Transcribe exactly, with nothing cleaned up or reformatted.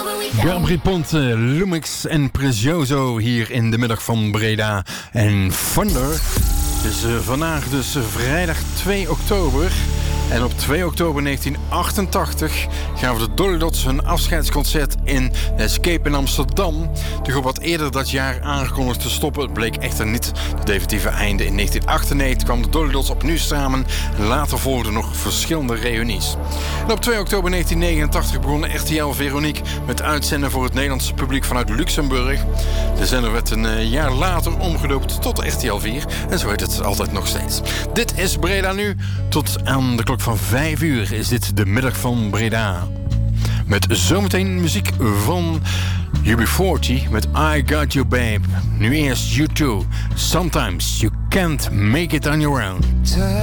Gabri Ponte, Lumix en Prezioso hier in de middag van Breda en Thunder. Het is uh, vandaag dus vrijdag twee oktober. En op twee oktober negentien achtentachtig gaven de Dolly Dots hun afscheidsconcert in Escape in Amsterdam. De groep had eerder dat jaar aangekondigd te stoppen. Het bleek echter niet het definitieve einde. In negentien achtennegentig kwam de Dolly Dots opnieuw samen. En later volgden nog verschillende reunies. En op twee oktober negentien negenentachtig begon R T L Veronique met uitzenden voor het Nederlandse publiek vanuit Luxemburg. De zender werd een jaar later omgedoopt tot R T L vier. En zo heet het altijd nog steeds. Dit is Breda Nu. Tot aan de klok van vijf uur is dit de middag van Breda. Met zometeen muziek van U B veertig met I Got You Babe. Nu eerst U twee. Sometimes you can't make it on your own.